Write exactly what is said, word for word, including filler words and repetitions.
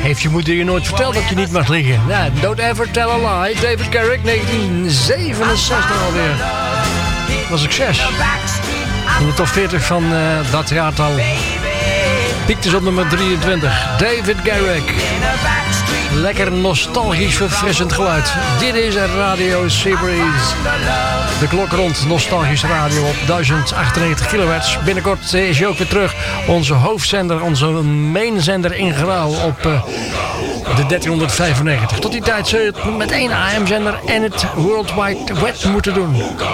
Heeft je moeder je nooit verteld dat je niet mag liegen? Nou, don't ever tell a lie. David Garrick, negentien zevenenzestig alweer. Wat succes. In de top veertig van uh, dat jaartal. Piekt dus op nummer drieëntwintig. David Garrick. Lekker nostalgisch verfrissend geluid. Dit is Radio Seabreeze. De klok rond nostalgische radio op duizend achtennegentig kilohertz. Binnenkort is je ook weer terug. Onze hoofdzender, onze mainzender in Grauw op uh, de dertienhonderdvijfennegentig. Tot die tijd zul je het met één A M-zender en het World Wide Web moeten doen.